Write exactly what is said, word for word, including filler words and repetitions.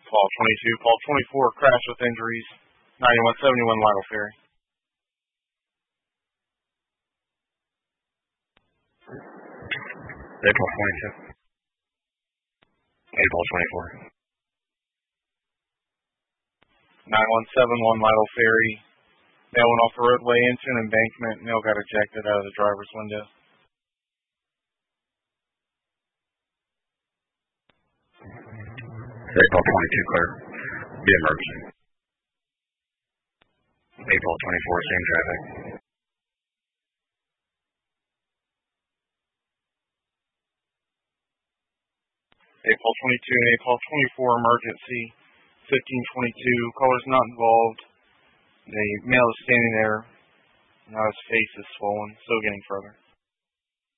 Paul twenty-two, Paul twenty-four, crash with injuries, ninety-one seventy-one Lytle Ferry. April twenty-two. April twenty-four. nine one seven one Lytle Ferry. Mail went off the roadway into an embankment. Mail got ejected out of the driver's window. April twenty-two, clear. Be emergency. April twenty-four, same traffic. April twenty-two and April twenty-four, emergency. fifteen twenty-two, callers not involved. The male is standing there. Now his face is swollen, still getting further.